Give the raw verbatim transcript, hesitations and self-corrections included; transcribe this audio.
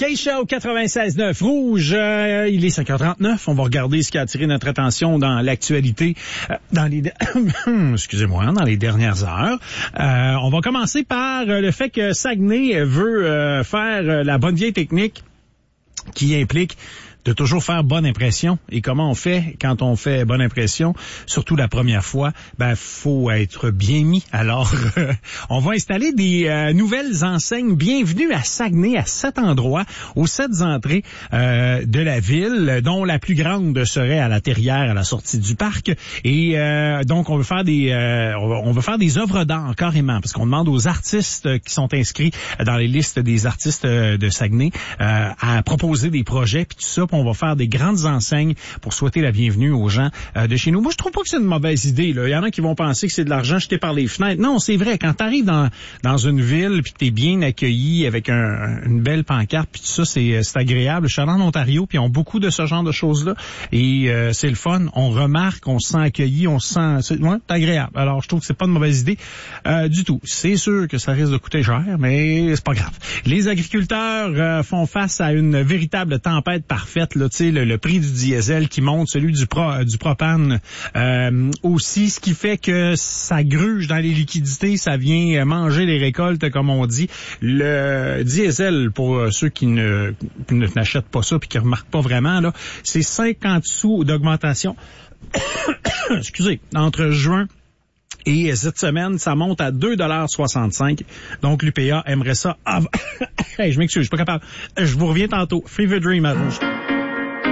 K-Show quatre-vingt-seize neuf Rouge, euh, il est cinq heures trente-neuf. On va regarder ce qui a attiré notre attention dans l'actualité euh, dans les excusez-moi, dans les dernières heures. Euh, on va commencer par le fait que Saguenay veut euh, faire la bonne vieille technique qui implique de toujours faire bonne impression. Et comment on fait quand on fait bonne impression, surtout la première fois? Ben, faut être bien mis. Alors, euh, on va installer des euh, nouvelles enseignes. Bienvenue à Saguenay, à sept endroits, aux sept entrées euh, de la ville, dont la plus grande serait à la Terrière, à la sortie du parc. Et euh, donc, on veut faire des euh, on, va, on veut faire des œuvres d'art carrément, parce qu'on demande aux artistes qui sont inscrits dans les listes des artistes de Saguenay euh, à proposer des projets, puis tout ça. On va faire des grandes enseignes pour souhaiter la bienvenue aux gens euh, de chez nous. Moi, je trouve pas que c'est une mauvaise idée, là. Il y en a qui vont penser que c'est de l'argent jeté par les fenêtres. Non, c'est vrai. Quand t'arrives dans dans une ville puis que t'es bien accueilli avec un, une belle pancarte puis tout ça, c'est c'est agréable. Je suis allé en Ontario puis ils ont beaucoup de ce genre de choses-là et euh, c'est le fun. On remarque, on se sent accueilli, on se sent, c'est, ouais, c'est agréable. Alors, je trouve que c'est pas une mauvaise idée euh, du tout. C'est sûr que ça risque de coûter cher, mais c'est pas grave. Les agriculteurs euh, font face à une véritable tempête parfaite, là. Le, le prix du diesel qui monte, celui du, pro, du propane euh, aussi, ce qui fait que ça gruge dans les liquidités, ça vient manger les récoltes, comme on dit. Le diesel, pour ceux qui ne, qui ne n'achètent pas ça puis qui ne remarquent pas vraiment, là, c'est cinquante sous d'augmentation. Excusez, entre juin et cette semaine, ça monte à deux dollars soixante-cinq. Donc, l'U P A aimerait ça. Ah, hey, je m'excuse, je suis pas capable. Je vous reviens tantôt. Fever Dream à Rouge.